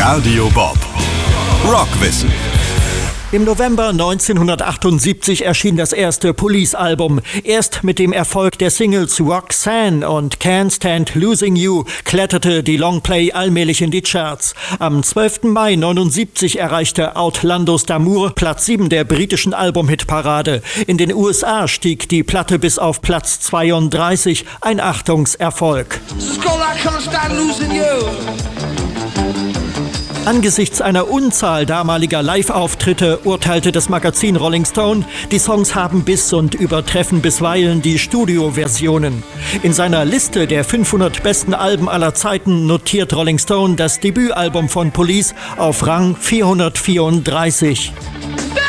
Radio Bob. Rockwissen. Im November 1978 erschien das erste Police-Album. Erst mit dem Erfolg der Singles Roxanne und Can't Stand Losing You kletterte die Longplay allmählich in die Charts. Am 12. Mai 1979 erreichte Outlandos d'Amour Platz 7 der britischen Albumhitparade. In den USA stieg die Platte bis auf Platz 32, ein Achtungserfolg. Angesichts einer Unzahl damaliger Live-Auftritte urteilte das Magazin Rolling Stone, die Songs haben Biss und übertreffen bisweilen die Studioversionen. In seiner Liste der 500 besten Alben aller Zeiten notiert Rolling Stone das Debütalbum von Police auf Rang 434.